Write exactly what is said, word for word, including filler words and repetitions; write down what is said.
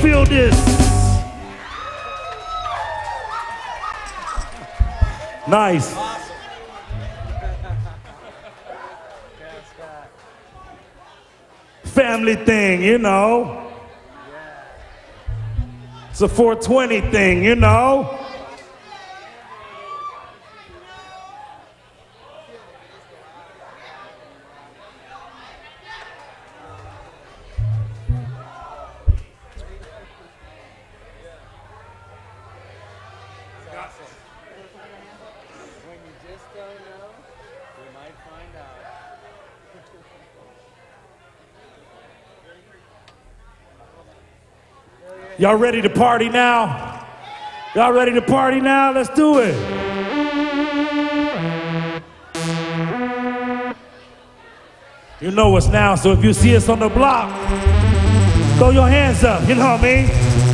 feel this. Nice. Family thing, you know. It's a four twenty thing, you know. When you just don't know, you might find out. Y'all ready to party now? Y'all ready to party now? Let's do it. You know us now, so if you see us on the block, throw your hands up, you know what I mean?